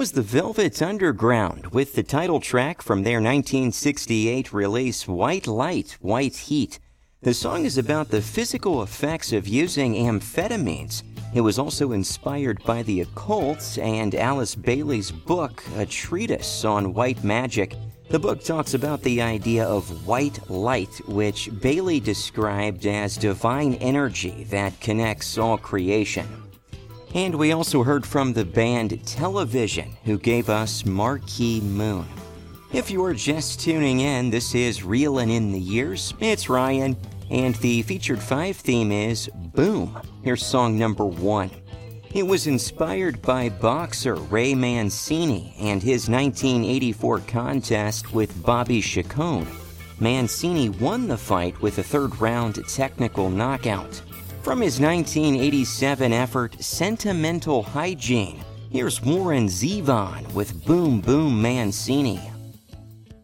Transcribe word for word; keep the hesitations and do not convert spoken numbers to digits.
was the Velvet Underground with the title track from their nineteen sixty-eight release White Light, White Heat. The song is about the physical effects of using amphetamines. It was also inspired by the occult and Alice Bailey's book, A Treatise on White Magic. The book talks about the idea of white light, which Bailey described as divine energy that connects all creation. And we also heard from the band Television, who gave us Marquee Moon. If you are just tuning in, this is Reelin' in the Years. It's Ryan, and the featured five theme is Boom. Here's song number one. It was inspired by boxer Ray Mancini and his nineteen eighty-four contest with Bobby Chacon. Mancini won the fight with a third-round technical knockout. From his nineteen eighty-seven effort, Sentimental Hygiene, here's Warren Zevon with Boom Boom Mancini.